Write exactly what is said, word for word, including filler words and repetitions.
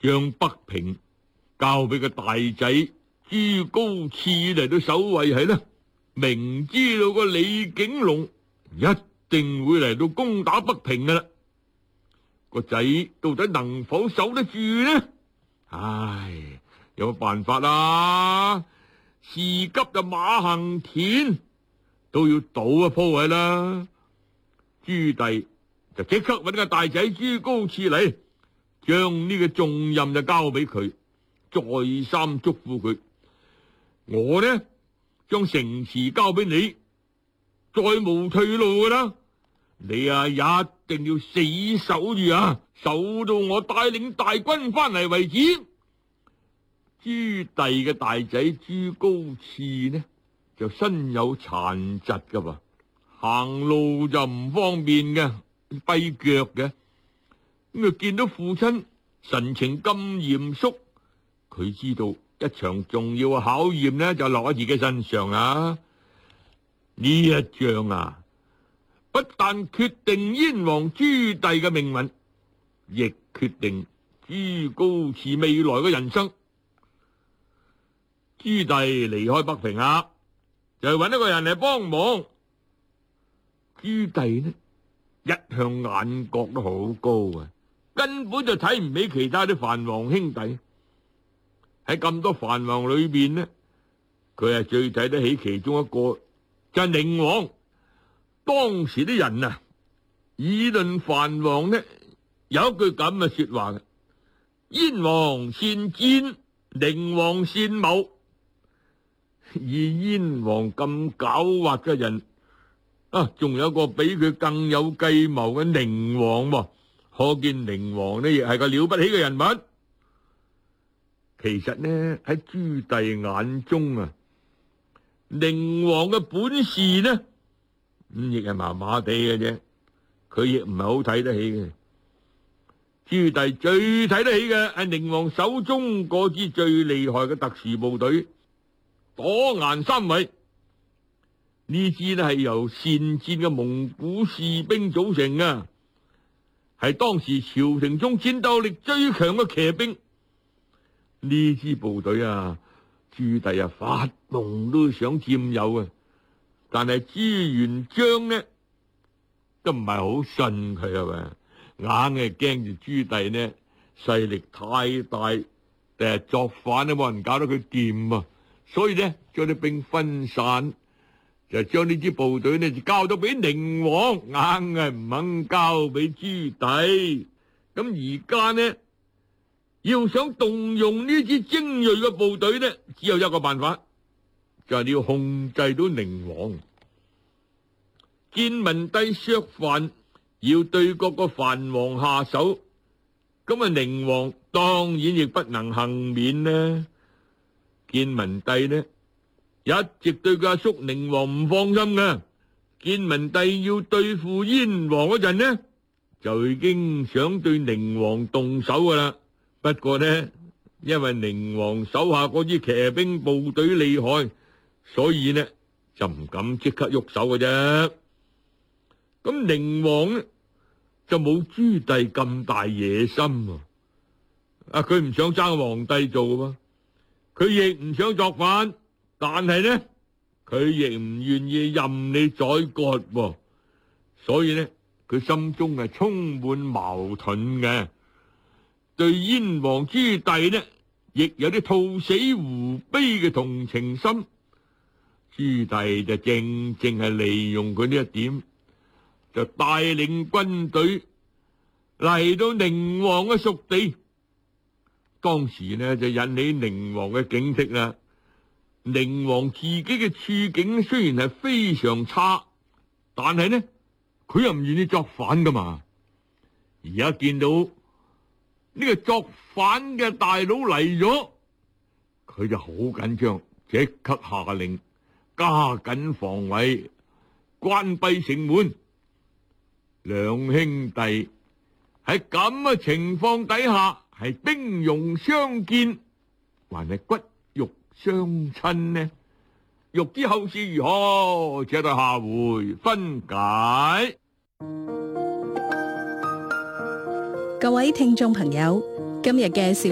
將北平交俾個大仔朱高熾嚟到守衛係啦。明知道個李景龍一定會嚟到攻打北平噶啦，個仔到底能否守得住呢？唉，有乜辦法啊？事急就馬行田，都要賭一鋪係啦。朱棣就即刻搵個大仔朱高熾嚟，將呢個重任就交俾佢，再三囑咐佢：我呢，將城池交俾你，再無退路噶啦！你啊，一定要死守住啊，守到我帶領大軍翻嚟為止。朱棣嘅大仔朱高熾呢，就身有殘疾噶噃，行路就唔方便嘅，跛腳嘅。咁啊，見到父親神情咁嚴肅，佢知道一場重要嘅考驗呢，就落喺自己身上啦。呢一仗啊，不但決定燕王朱棣嘅命運，亦決定朱高熾未來嘅人生。朱棣離開北平啊，就揾一個人嚟幫忙。朱棣呢，一向眼角都好高啊，根本就睇唔起其他啲藩王兄弟。喺咁多藩王裏邊呢，佢係最睇得起其中一個，就係寧王。當時啲人啊，議論藩王呢，有一句咁嘅說話嘅：燕王善戰，寧王善謀。以燕王咁狡猾嘅人啊，仲有個比佢更有計謀嘅寧王喎，可見寧王呢亦係個了不起嘅人物。其實呢，喺朱棣眼中啊，寧王嘅本事呢，咁亦係麻麻地嘅啫，佢亦唔係好睇得起嘅。朱棣最睇得起嘅係寧王手中嗰支最厲害嘅特殊部隊朵顏三衛。呢支呢係由善戰嘅蒙古士兵組成啊，係當時朝廷中戰鬥力最強嘅騎兵。呢支部隊啊，朱棣啊發夢都想佔有啊，但係朱元璋呢都唔係好信佢啊嘛，硬係驚住朱棣呢勢力太大，第日作反都冇人搞到佢掂啊，所以呢將啲兵分散，就將呢支部隊呢就交咗俾寧王，硬係唔肯交俾朱棣。咁而家呢，要想動用呢支精銳嘅部隊呢，只有一個辦法，就係你要控制到寧王。建文帝削藩要對各個藩王下手，咁啊寧王當然亦不能幸免呢。建文帝呢一直對佢阿叔寧王唔放心嘅，建文帝要對付燕王嗰陣呢，就已經想對寧王動手噶啦。不過呢，因為寧王手下嗰支騎兵部隊厲害，所以呢就唔敢即刻喐手嘅啫。咁寧王呢就冇朱棣咁大野心啊！啊，佢唔想爭皇帝做喎，佢亦唔想作反，但係呢佢亦唔願意任你宰割喎，所以呢佢心中係充滿矛盾嘅。對燕王朱棣呢，亦有啲兔死狐悲嘅同情心。朱棣就正正係利用佢呢一點，就帶領軍隊嚟到寧王嘅屬地。當時呢就引起寧王嘅警惕啦。寧王自己嘅處境雖然係非常差，但係呢佢又唔願意作反噶嘛。而家見到呢個作反嘅大佬嚟咗，佢就好緊張，即刻下令加緊防衛，關閉城門。兩兄弟喺咁嘅情況底下，係兵戎相見，還係骨肉相親呢？欲知後事如何，且待下回分解。 各位聽眾朋友，今日嘅小